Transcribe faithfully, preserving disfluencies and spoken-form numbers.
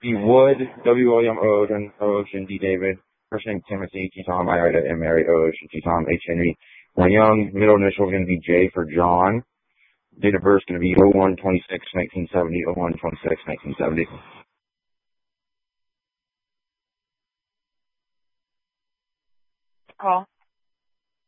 D. Wood, W. William O. Ocean, O. Ocean, D. David. First name Timothy, T. Tom, I. Ida, M. Mary, O. Ocean, T. Tom, H. Henry. My young, middle initial is going to be J for John. Date of birth is going to be oh one twenty-six nineteen seventy, oh one twenty-six nineteen seventy. Call.